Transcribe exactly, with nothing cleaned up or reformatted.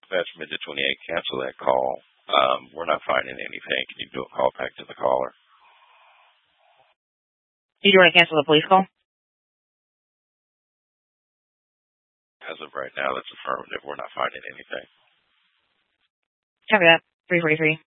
That's Midget twenty-eight. Cancel that call. Um, we're not finding anything. Can you do a call back to the caller? Did you want to cancel the police call? As of right now, that's affirmative. We're not finding anything. Copy that. three forty-three.